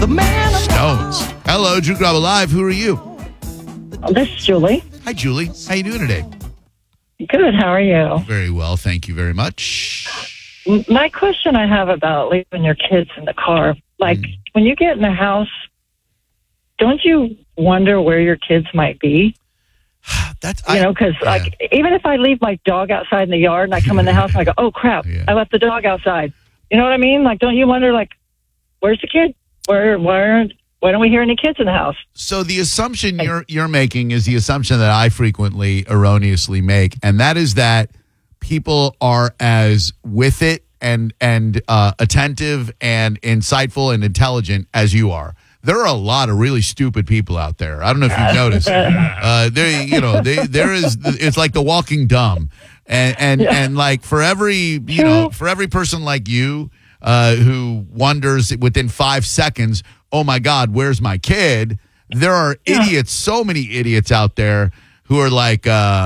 Stones. Hello, Drew Garabo Live. Who are you? This is Julie. Hi, Julie. How you doing today? Good. How are you? Very well. Thank you very much. My question I have about leaving your kids in the car, when you get in the house, don't you wonder where your kids might be? Because even if I leave my dog outside in the yard and I come in the house and I go, oh crap, I left the dog outside. You know what I mean? Don't you wonder, where's the kid? Why don't we hear any kids in the house? So the assumption you're making is the assumption that I frequently erroneously make, and that is that people are as with it and attentive and insightful and intelligent as you are. There are a lot of really stupid people out there. I don't know if you've noticed. There is. It's like the walking dumb, and for every person like you who wonders within 5 seconons, oh my God, where's my kid? There are idiots, so many idiots out there who are like,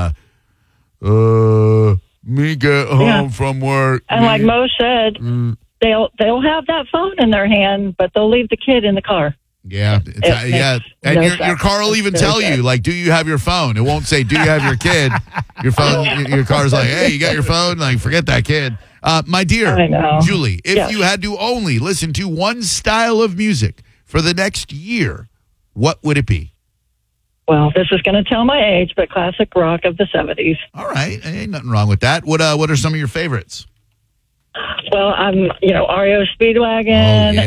me get home from work. And like Mo said, they'll have that phone in their hand, but they'll leave the kid in the car. Yeah, and your car will even tell you, do you have your phone? It won't say, do you have your kid? Your phone, your car's like, hey, you got your phone? Forget that kid. My dear Julie, if you had to only listen to one style of music for the next year, what would it be? Well, this is going to tell my age, but classic rock of the 70s. All right. Ain't nothing wrong with that. What are some of your favorites? Well, I'm, REO Speedwagon,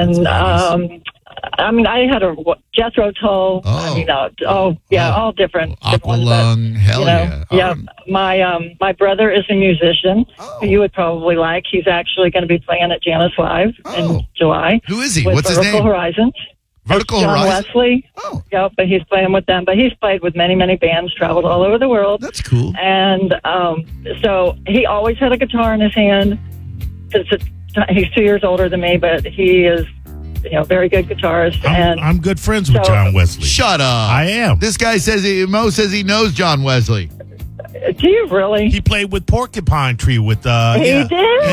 I had a Jethro Tull. All different. Aqualung, hell yeah. My brother is a musician who you would probably like. He's actually going to be playing at Janice Live in July. Who is he? What's his name? Vertical Horizons. Vertical John Horizons? Wesley. Oh. Yep, but he's playing with them. But he's played with many, many bands, traveled all over the world. That's cool. And so he always had a guitar in his hand. He's 2 years older than me, but he is very good guitarist. I'm good friends with John Wesley. Shut up. I am. This guy Mo says he knows John Wesley. Do you really? He played with Porcupine Tree with He did?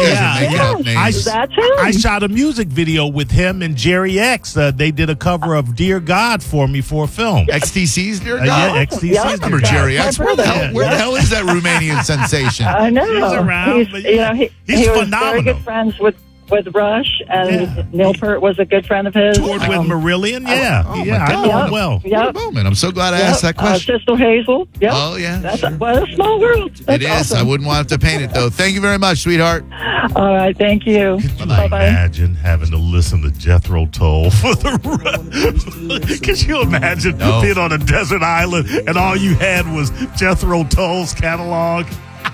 I shot a music video with him and Jerry X. They did a cover of Dear God for me for a film. XTC's Dear God? Yeah, XTC's I remember Jerry X. Where the hell is that Romanian sensation? I know. He's around. He's was phenomenal. Very good friends with Rush, and Neil Peart was a good friend of his. Toured with Marillion, I know him well. What a moment. I'm so glad I asked that question. Sister Hazel. Yep. Oh, yeah. That's a small world. That's it is. awesome. I wouldn't want to paint it, though. Thank you very much, sweetheart. All right. Thank you. Bye-bye. Imagine having to listen to Jethro Tull for the Could you imagine being on a desert island and all you had was Jethro Tull's catalog?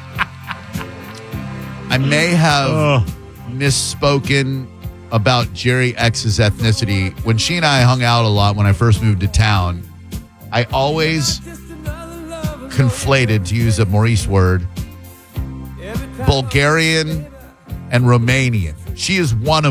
I may have misspoken about Jerry X's ethnicity. When she and I hung out a lot when I first moved to town, I always conflated, to use a Maurice word, Bulgarian and Romanian. She is one of